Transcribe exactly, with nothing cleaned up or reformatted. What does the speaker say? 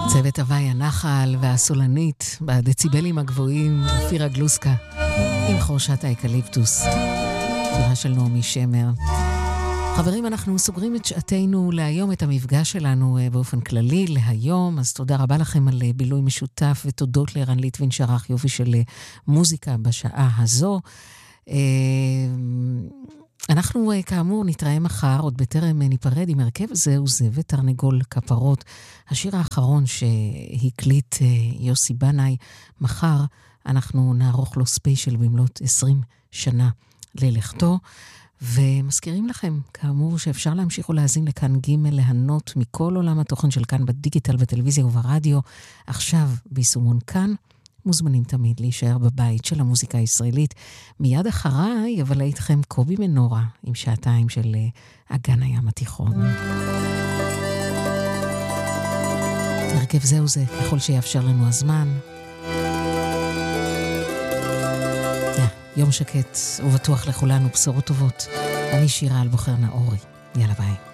צוות הוואי הנחל והסולנית בדציבלים הגבוהים, אופירה גלוסקה עם חורשת האקליפטוס, שירה של נעמי שמר. חברים, אנחנו סוגרים את שעתנו להיום, את המפגש שלנו באופן כללי להיום, אז תודה רבה לכם על בילוי משותף, ותודות לערן ליטווין שערך יופי של מוזיקה בשעה הזו. אנחנו כאמור נתראה מחר, עוד בטרם ניפרד עם הרכב זהו זה ותרנגול כפרות, השיר האחרון שהקליט יוסי בנאי. מחר אנחנו נערוך לו ספיישל במלאת עשרים שנה ללכתו, ומזכירים לכם כאמור שאפשר להמשיך ולהזין לכאן ג' להנות מכל עולם התוכן של כאן בדיגיטל, בטלוויזיה וברדיו, עכשיו ביישומון כאן. מוזמנים תמיד להישאר בבית של המוזיקה הישראלית. מיד אחריי, אבל איתכם קובי מנורה עם שעתיים של אגן הים התיכון. הרכב זהו זה, ככל שיאפשר לנו הזמן. יום שקט ובטוח לכולנו, בשורות טובות. אני שירה על בוחר נאורי. יאללה ביי.